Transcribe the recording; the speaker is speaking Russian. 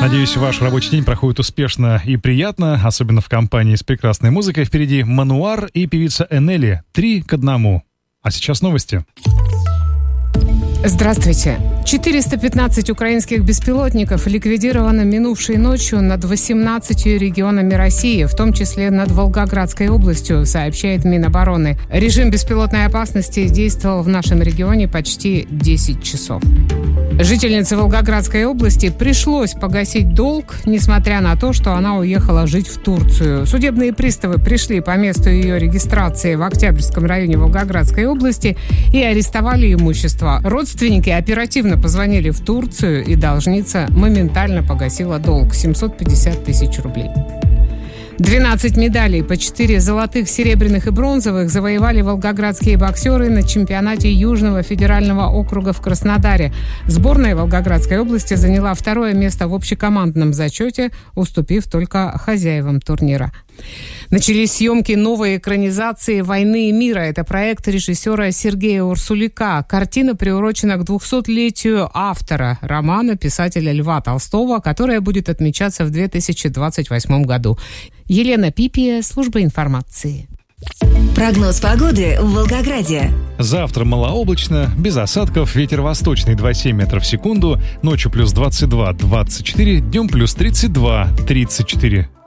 Надеюсь, ваш рабочий день проходит успешно и приятно, особенно в компании с прекрасной музыкой. Впереди Мануар и певица Энели 3-1. А сейчас новости. Здравствуйте. 415 украинских беспилотников ликвидировано минувшей ночью над 18 регионами России, в том числе над Волгоградской областью, сообщает Минобороны. Режим беспилотной опасности действовал в нашем регионе почти 10 часов. Жительнице Волгоградской области пришлось погасить долг, несмотря на то, что она уехала жить в Турцию. Судебные приставы пришли по месту ее регистрации в Октябрьском районе Волгоградской области и арестовали имущество. Родственники оперативно позвонили в Турцию, и должница моментально погасила долг – 750 тысяч рублей. 12 медалей, по 4 золотых, серебряных и бронзовых завоевали волгоградские боксеры на чемпионате Южного федерального округа в Краснодаре. Сборная Волгоградской области заняла 2-е место в общекомандном зачете, уступив только хозяевам турнира. Начались съемки новой экранизации «Войны и мира». Это проект режиссера Сергея Урсуляка. Картина приурочена к 200-летию автора романа писателя Льва Толстого, которая будет отмечаться в 2028 году. Елена Пипия, служба информации. Прогноз погоды в Волгограде. Завтра малооблачно, без осадков, ветер восточный 2,7 метров в секунду, ночью плюс 22-24, днем плюс 32-34.